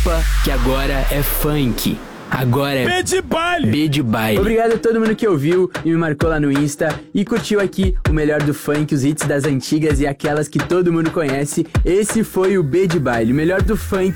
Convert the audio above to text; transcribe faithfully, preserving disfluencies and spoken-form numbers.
desculpa que agora é funk. Agora é B de baile. B de baile. Obrigado a todo mundo que ouviu e me marcou lá no Insta e curtiu aqui o melhor do funk, os hits das antigas e aquelas que todo mundo conhece. Esse foi o B de baile, o melhor do funk